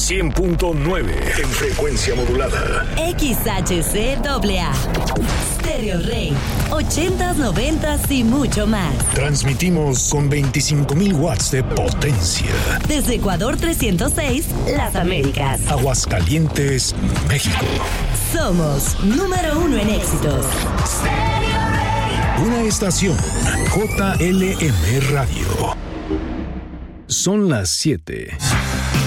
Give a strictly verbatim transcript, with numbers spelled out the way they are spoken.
cien punto nueve en frecuencia modulada. X H C A A. Stereo Rey. ochentas, noventas y mucho más. Transmitimos con veinticinco mil watts de potencia. Desde Ecuador trescientos seis, Las Américas. Aguascalientes, México. Somos número uno en éxitos. Stereo Rey. Una estación J L M Radio. Son las siete